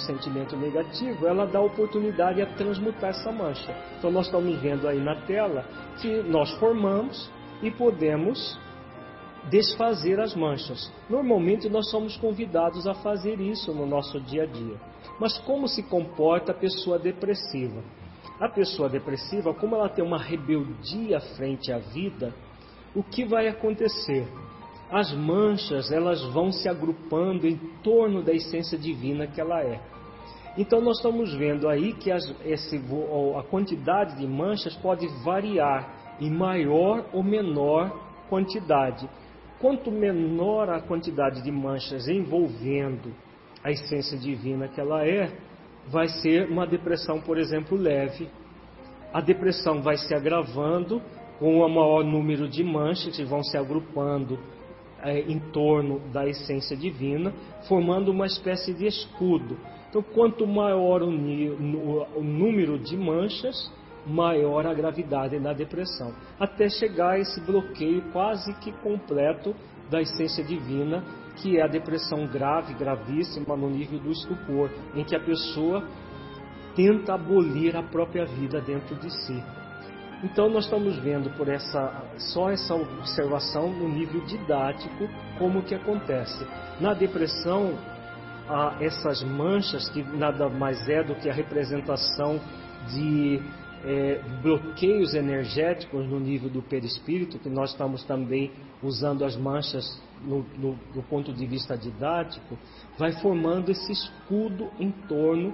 sentimento negativo, ela dá oportunidade a transmutar essa mancha. Então nós estamos vendo aí na tela que nós formamos e podemos desfazer as manchas. Normalmente nós somos convidados a fazer isso no nosso dia a dia. Mas como se comporta a pessoa depressiva? A pessoa depressiva, como ela tem uma rebeldia frente à vida, o que vai acontecer? As manchas, elas vão se agrupando em torno da essência divina que ela é. Então nós estamos vendo aí que a quantidade de manchas pode variar em maior ou menor quantidade. Quanto menor a quantidade de manchas envolvendo a essência divina que ela é, vai ser uma depressão, por exemplo, leve. A depressão vai se agravando com o maior número de manchas que vão se agrupando em torno da essência divina, formando uma espécie de escudo. Então, quanto maior o número de manchas, maior a gravidade na depressão, até chegar a esse bloqueio quase que completo da essência divina, que é a depressão grave, gravíssima, no nível do estupor, em que a pessoa tenta abolir a própria vida dentro de si. Então nós estamos vendo por só essa observação no nível didático como que acontece. Na depressão, há essas manchas que nada mais é do que a representação de bloqueios energéticos no nível do perispírito, que nós estamos também usando as manchas do ponto de vista didático, vai formando esse escudo em torno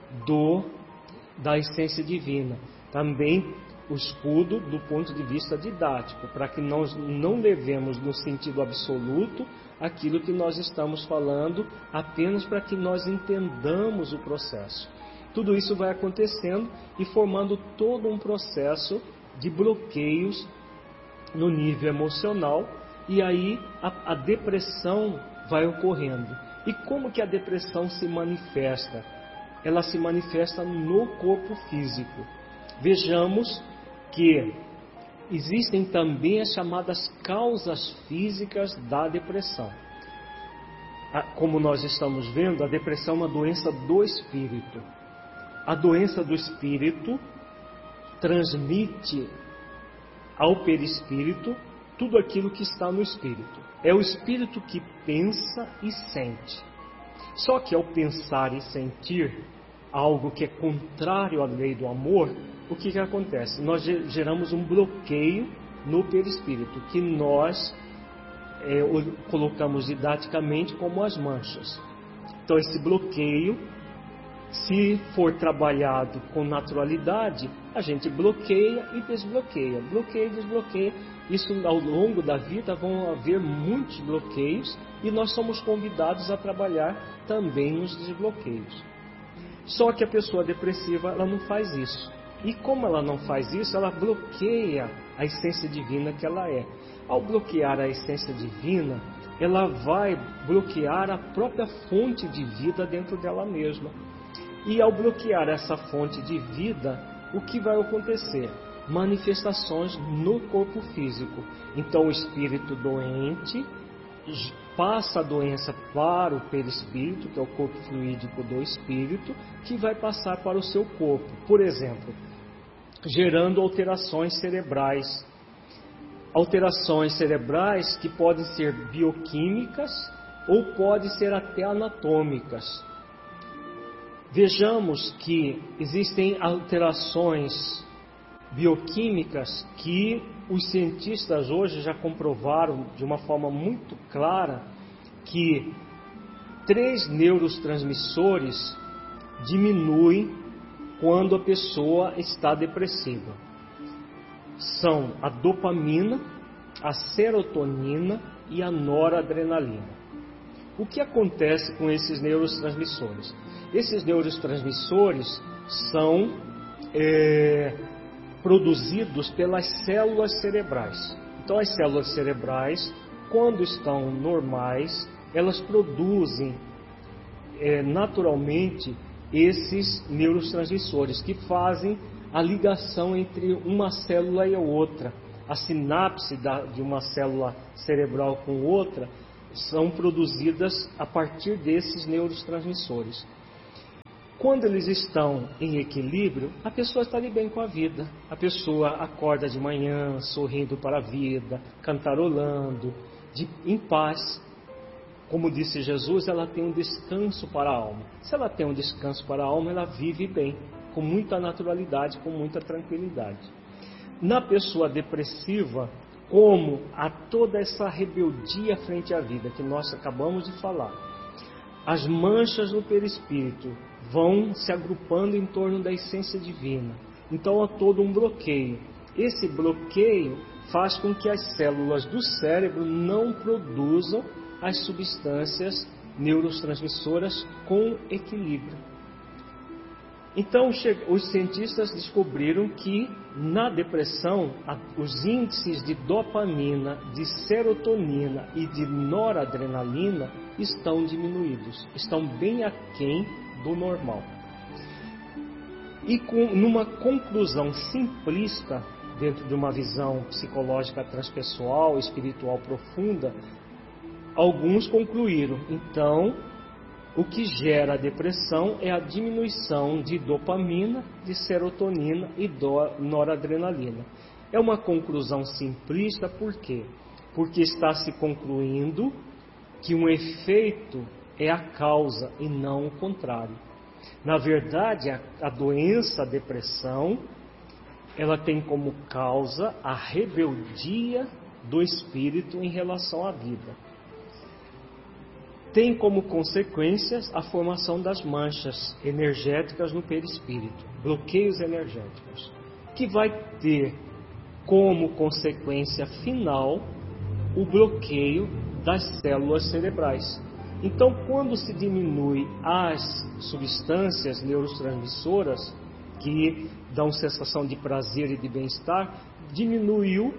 da essência divina. Também o escudo do ponto de vista didático, para que nós não levemos no sentido absoluto aquilo que nós estamos falando, apenas para que nós entendamos o processo. Tudo isso vai acontecendo e formando todo um processo de bloqueios no nível emocional, e aí a depressão vai ocorrendo. E como que a depressão se manifesta? Ela se manifesta no corpo físico. Vejamos que existem também as chamadas causas físicas da depressão. Como nós estamos vendo, a depressão é uma doença do espírito. A doença do espírito transmite ao perispírito tudo aquilo que está no espírito. É o espírito que pensa e sente. Só que ao pensar e sentir algo que é contrário à lei do amor, o que acontece? Nós geramos um bloqueio no perispírito, que nós colocamos didaticamente como as manchas. Então esse bloqueio, se for trabalhado com naturalidade, a gente bloqueia e desbloqueia, bloqueia e desbloqueia. Isso ao longo da vida vão haver muitos bloqueios e nós somos convidados a trabalhar também nos desbloqueios. Só que a pessoa depressiva, ela não faz isso. E como ela não faz isso, ela bloqueia a essência divina que ela é. Ao bloquear a essência divina, ela vai bloquear a própria fonte de vida dentro dela mesma. E ao bloquear essa fonte de vida, o que vai acontecer? Manifestações no corpo físico. Então o espírito doente passa a doença para o perispírito, que é o corpo fluídico do espírito, que vai passar para o seu corpo. Por exemplo, gerando alterações cerebrais. Alterações cerebrais que podem ser bioquímicas ou podem ser até anatômicas. Vejamos que existem alterações bioquímicas que os cientistas hoje já comprovaram de uma forma muito clara que 3 neurotransmissores diminuem quando a pessoa está depressiva. São a dopamina, a serotonina e a noradrenalina. O que acontece com esses neurotransmissores? Esses neurotransmissores são produzidos pelas células cerebrais. Então as células cerebrais, quando estão normais, elas produzem naturalmente esses neurotransmissores que fazem a ligação entre uma célula e a outra. A sinapse de uma célula cerebral com outra são produzidas a partir desses neurotransmissores. Quando eles estão em equilíbrio, a pessoa está de bem com a vida. A pessoa acorda de manhã, sorrindo para a vida, cantarolando, em paz. Como disse Jesus, ela tem um descanso para a alma. Se ela tem um descanso para a alma, ela vive bem, com muita naturalidade, com muita tranquilidade. Na pessoa depressiva, como há toda essa rebeldia frente à vida que nós acabamos de falar, as manchas no perispírito vão se agrupando em torno da essência divina. Então há todo um bloqueio. Esse bloqueio faz com que as células do cérebro não produzam as substâncias neurotransmissoras com equilíbrio. Então os cientistas descobriram que na depressão os índices de dopamina, de serotonina e de noradrenalina estão diminuídos, estão bem aquém do normal. E numa conclusão simplista, dentro de uma visão psicológica transpessoal, espiritual profunda, alguns concluíram, então, o que gera a depressão é a diminuição de dopamina, de serotonina e noradrenalina. É uma conclusão simplista, por quê? Porque está se concluindo que um efeito é a causa e não o contrário. Na verdade, a doença, a depressão, ela tem como causa a rebeldia do espírito em relação à vida. Tem como consequências a formação das manchas energéticas no perispírito, bloqueios energéticos, que vai ter como consequência final o bloqueio das células cerebrais. Então, quando se diminui as substâncias neurotransmissoras que dão sensação de prazer e de bem-estar, diminuiu.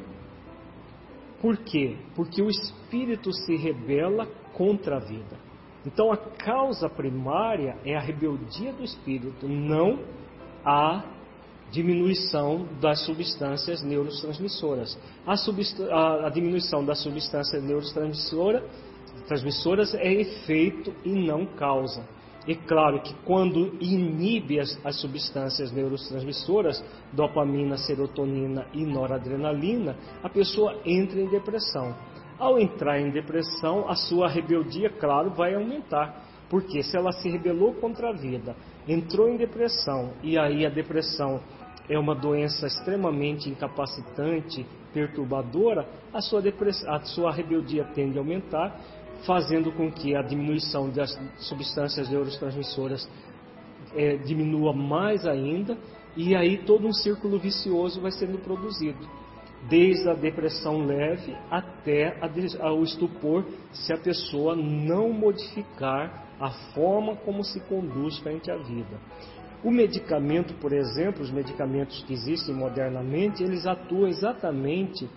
Por quê? Porque o espírito se rebela contra a vida. Então a causa primária é a rebeldia do espírito, não a diminuição das substâncias neurotransmissoras. A diminuição das substâncias neurotransmissoras é efeito e não causa. É claro que quando inibe as substâncias neurotransmissoras, dopamina, serotonina e noradrenalina, a pessoa entra em depressão. Ao entrar em depressão, a sua rebeldia, claro, vai aumentar. Porque se ela se rebelou contra a vida, entrou em depressão, e aí a depressão é uma doença extremamente incapacitante, perturbadora, a sua rebeldia tende a aumentar, fazendo com que a diminuição das substâncias neurotransmissoras diminua mais ainda, e aí todo um círculo vicioso vai sendo produzido, desde a depressão leve até ao estupor, se a pessoa não modificar a forma como se conduz frente à vida. O medicamento, por exemplo, os medicamentos que existem modernamente, eles atuam exatamente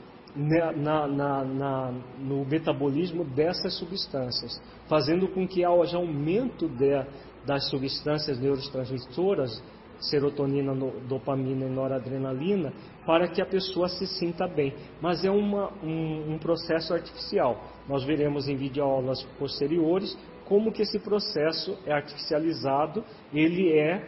no metabolismo dessas substâncias, fazendo com que haja aumento das substâncias neurotransmissoras, serotonina, dopamina e noradrenalina, para que a pessoa se sinta bem. Mas é um processo artificial. Nós veremos em videoaulas posteriores como que esse processo é artificializado, ele é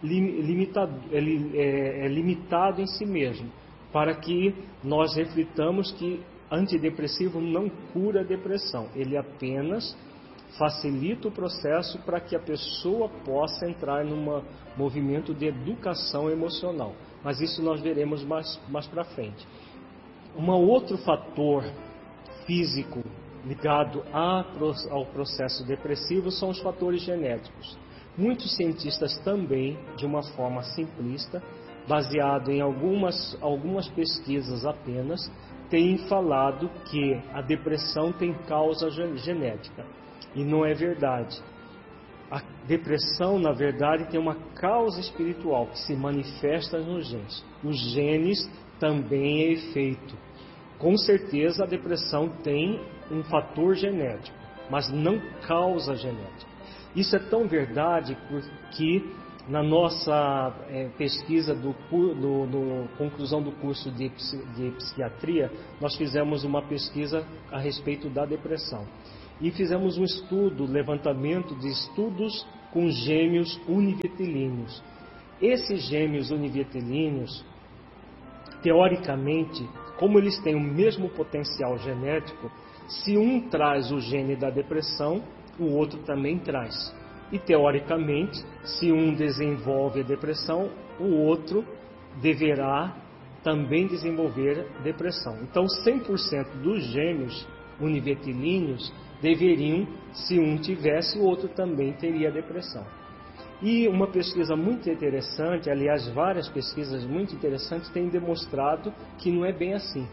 limitado em si mesmo, para que nós reflitamos que antidepressivo não cura a depressão, ele apenas facilita o processo para que a pessoa possa entrar num movimento de educação emocional. Mas isso nós veremos mais para frente. Um outro fator físico ligado ao processo depressivo são os fatores genéticos. Muitos cientistas também, de uma forma simplista, baseado em algumas pesquisas apenas, têm falado que a depressão tem causa genética. E não é verdade. A depressão, na verdade, tem uma causa espiritual que se manifesta nos genes. Os genes também é efeito. Com certeza a depressão tem um fator genético, mas não causa genética. Isso é tão verdade porque na nossa pesquisa conclusão do curso de psiquiatria, nós fizemos uma pesquisa a respeito da depressão. E fizemos um estudo, levantamento de estudos com gêmeos univitilíneos. Esses gêmeos univitilíneos, teoricamente, como eles têm o mesmo potencial genético, se um traz o gene da depressão, o outro também traz. E teoricamente, se um desenvolve a depressão, o outro deverá também desenvolver depressão. Então, 100% dos gêmeos univitilíneos deveriam, se um tivesse, o outro também teria depressão. E uma pesquisa muito interessante, aliás, várias pesquisas muito interessantes têm demonstrado que não é bem assim.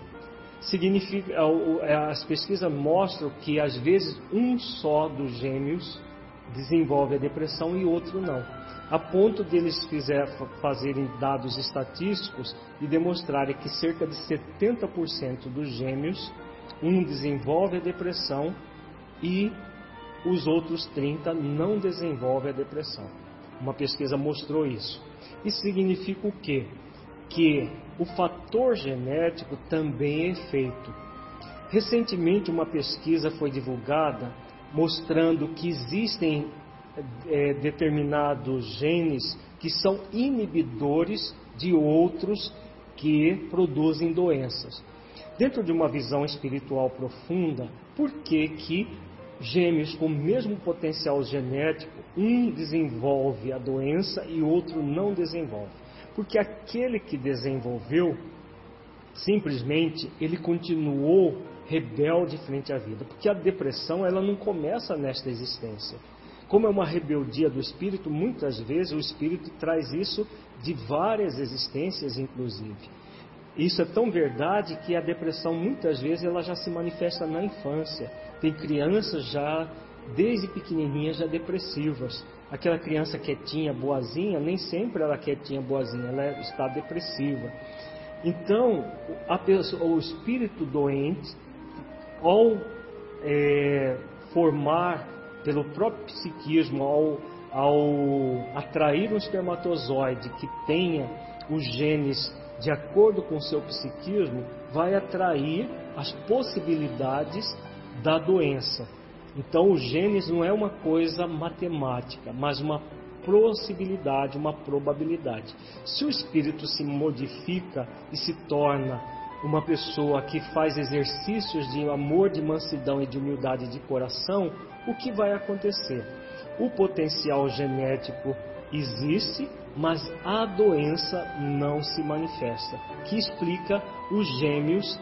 As pesquisas mostram que às vezes um só dos gêmeos desenvolve a depressão e outro não. A ponto de eles fazerem dados estatísticos e demonstrarem que cerca de 70% dos gêmeos, um desenvolve a depressão e os outros 30% não desenvolvem a depressão. Uma pesquisa mostrou isso. Isso significa o quê? Que o fator genético também é efeito. Recentemente uma pesquisa foi divulgada mostrando que existem determinados genes que são inibidores de outros que produzem doenças. Dentro de uma visão espiritual profunda, por que gêmeos com o mesmo potencial genético, um desenvolve a doença e outro não desenvolve? Porque aquele que desenvolveu, simplesmente, ele continuou rebelde frente à vida. Porque a depressão, ela não começa nesta existência. Como é uma rebeldia do espírito, muitas vezes o espírito traz isso de várias existências, inclusive. Isso é tão verdade que a depressão, muitas vezes, ela já se manifesta na infância. Tem crianças já, desde pequenininhas, já depressivas. Aquela criança quietinha, boazinha, nem sempre ela é quietinha, boazinha, ela está depressiva. Então, o espírito doente, ao formar pelo próprio psiquismo, ao atrair um espermatozoide que tenha os genes de acordo com o seu psiquismo, vai atrair as possibilidades da doença. Então, os genes não é uma coisa matemática, mas uma possibilidade, uma probabilidade. Se o espírito se modifica e se torna uma pessoa que faz exercícios de amor, de mansidão e de humildade de coração, o que vai acontecer? O potencial genético existe, mas a doença não se manifesta, que explica os gêmeos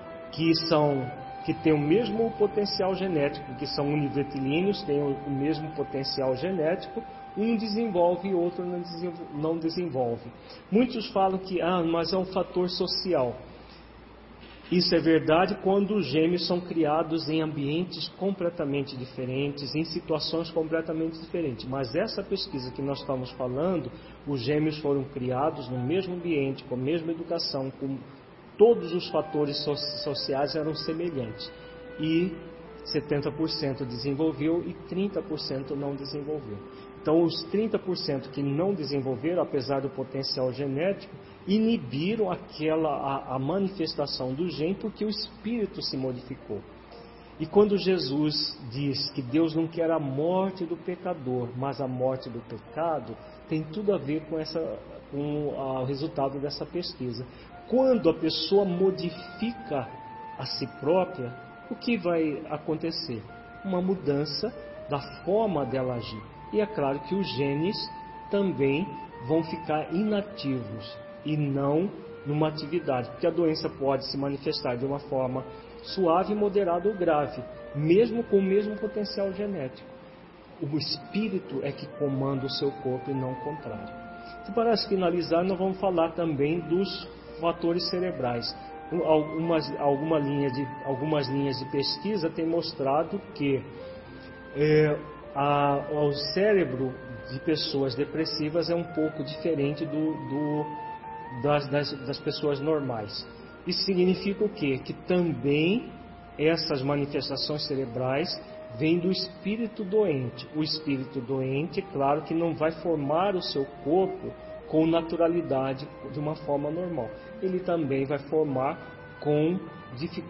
que têm o mesmo potencial genético, que são univitilíneos, têm o mesmo potencial genético, um desenvolve e outro não desenvolve. Muitos falam que, mas é um fator social. Isso é verdade quando os gêmeos são criados em ambientes completamente diferentes, em situações completamente diferentes. Mas essa pesquisa que nós estamos falando, os gêmeos foram criados no mesmo ambiente, com a mesma educação, com todos os fatores sociais eram semelhantes. E 70% desenvolveu e 30% não desenvolveu. Então, os 30% que não desenvolveram, apesar do potencial genético, inibiram a manifestação do gene porque o espírito se modificou. E quando Jesus diz que Deus não quer a morte do pecador, mas a morte do pecado, tem tudo a ver com o resultado dessa pesquisa. Quando a pessoa modifica a si própria, o que vai acontecer? Uma mudança da forma dela agir. E é claro que os genes também vão ficar inativos e não numa atividade, porque a doença pode se manifestar de uma forma suave, moderada ou grave, mesmo com o mesmo potencial genético. O espírito é que comanda o seu corpo e não o contrário. Então, para finalizar, nós vamos falar também dos fatores cerebrais. Algumas linhas de pesquisa têm mostrado que o cérebro de pessoas depressivas é um pouco diferente das pessoas normais. Isso significa o quê? Que também essas manifestações cerebrais vêm do espírito doente. O espírito doente, é claro que não vai formar o seu corpo com naturalidade de uma forma normal. Ele também vai formar com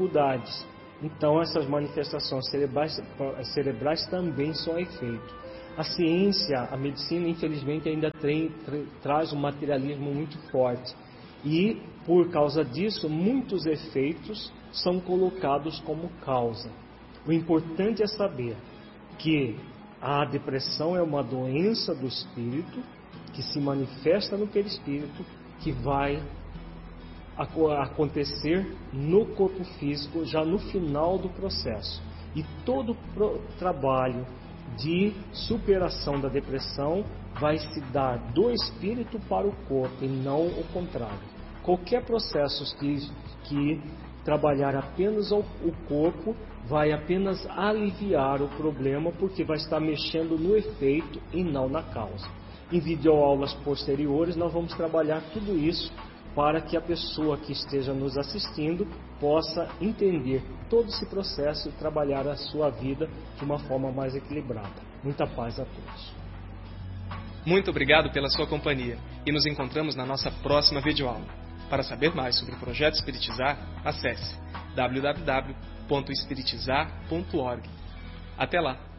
dificuldades. Então, essas manifestações cerebrais também são efeito. A ciência, a medicina, infelizmente, ainda traz um materialismo muito forte. E, por causa disso, muitos efeitos são colocados como causa. O importante é saber que a depressão é uma doença do espírito, que se manifesta no perispírito, que vai acontecer no corpo físico já no final do processo. E todo trabalho de superação da depressão vai se dar do espírito para o corpo e não o contrário. Qualquer processo que trabalhar apenas o corpo vai apenas aliviar o problema, porque vai estar mexendo no efeito e não na causa. Em videoaulas posteriores nós vamos trabalhar tudo isso para que a pessoa que esteja nos assistindo possa entender todo esse processo e trabalhar a sua vida de uma forma mais equilibrada. Muita paz a todos. Muito obrigado pela sua companhia e nos encontramos na nossa próxima videoaula. Para saber mais sobre o Projeto Espiritizar, acesse www.espiritizar.org. Até lá!